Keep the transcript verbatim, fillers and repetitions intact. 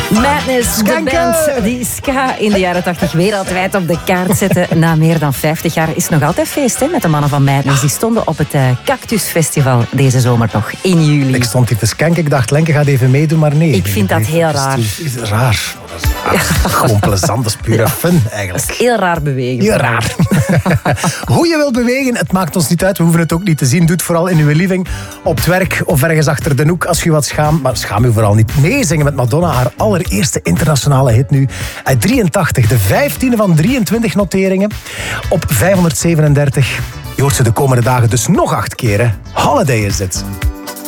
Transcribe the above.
Madness, de band die ska in de jaren tachtig wereldwijd op de kaart zette. Na meer dan vijftig jaar is het nog altijd feest hè, met de mannen van Madness. Die stonden op het uh, Cactus Festival deze zomer nog, in juli. Ik stond hier te skanken, ik dacht Lenke gaat even meedoen, maar nee. Ik vind dat heel raar. Is, is raar. Dat is raar. Gewoon plezant, dat is pure ja. fun eigenlijk. Dat is heel raar bewegen. Heel raar. Hoe je wilt bewegen, het maakt ons niet uit. We hoeven het ook niet te zien. Doe het vooral in uw living, op het werk of ergens achter de hoek als je wat schaamt. Maar schaam je vooral niet. Meezingen met Madonna, haar allereerste internationale hit nu. Uit drieëntachtig, de vijftiende van drieëntwintig noteringen. Op vijfhonderdzevenendertig. Je hoort ze de komende dagen dus nog acht keer. Hè. Holiday is het.